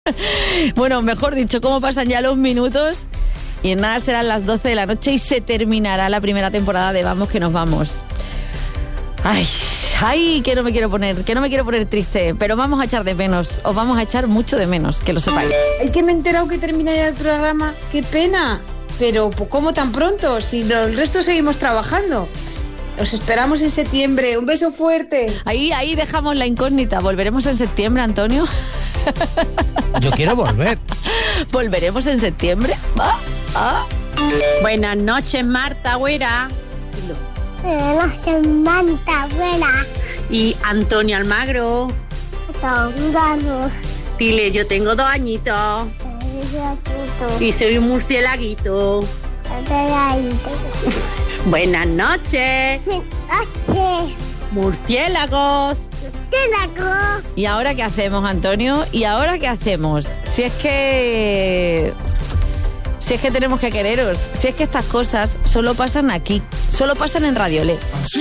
Bueno, mejor dicho, cómo pasan ya los minutos y en nada serán las 12 de la noche y se terminará la primera temporada de Vamos que nos vamos. Ay, que no me quiero poner triste, pero vamos a echar de menos, os vamos a echar mucho de menos, que lo sepáis. Es que me he enterado que termina ya el programa, qué pena, pero ¿cómo tan pronto? Si el resto seguimos trabajando. Os esperamos en septiembre, un beso fuerte. Ahí dejamos la incógnita, ¿volveremos en septiembre, Antonio? Yo quiero volver. ¿Volveremos en septiembre? Buenas noches, Marta, güera. Buenas noches, Marta, güera. Y Antonio Almagro. Son ganos. Dile, yo tengo 2 añitos. Y soy un murcielaguito. Buenas noches. Murciélagos. ¿Y ahora qué hacemos, Antonio? ¿Y ahora qué hacemos? Si es que tenemos que quereros, si es que estas cosas solo pasan aquí, solo pasan en Radio Le.